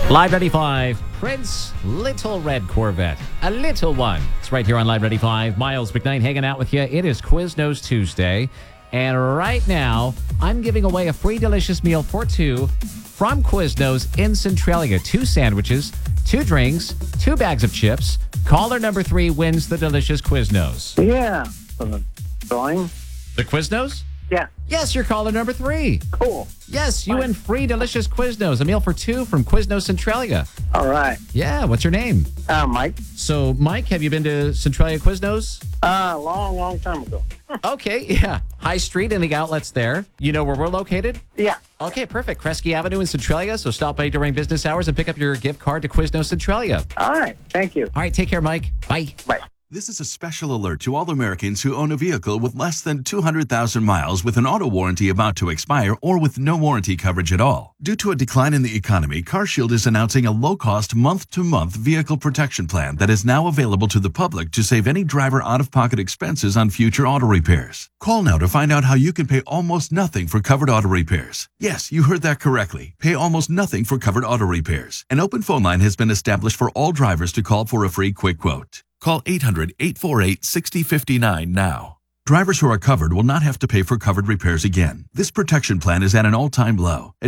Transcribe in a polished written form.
Live 95, Prince, Little Red Corvette, a little one. It's right here on Live 95. Miles McKnight hanging out with you. It is Quiznos Tuesday. And right now, I'm giving away a free delicious meal for two from Quiznos in Centralia. 2 sandwiches, 2 drinks, 2 bags of chips. Caller number 3 wins the delicious Quiznos. Yeah. Drawing? The Quiznos? Yeah. Yes, you're caller number 3. Cool. Yes, you win free delicious Quiznos. A meal for 2 from Quiznos Centralia. All right. Yeah, what's your name? Mike. So, Mike, have you been to Centralia Quiznos? Long time ago. Okay, yeah. High Street and the outlets there. You know where we're located? Yeah. Okay, perfect. Kresge Avenue in Centralia. So stop by during business hours and pick up your gift card to Quiznos Centralia. All right. Thank you. All right, take care, Mike. Bye. Bye. This is a special alert to all Americans who own a vehicle with less than 200,000 miles with an auto warranty about to expire or with no warranty coverage at all. Due to a decline in the economy, CarShield is announcing a low-cost month-to-month vehicle protection plan that is now available to the public to save any driver out-of-pocket expenses on future auto repairs. Call now to find out how you can pay almost nothing for covered auto repairs. Yes, you heard that correctly. Pay almost nothing for covered auto repairs. An open phone line has been established for all drivers to call for a free quick quote. Call 800-848-6059 now. Drivers who are covered will not have to pay for covered repairs again. This protection plan is at an all-time low.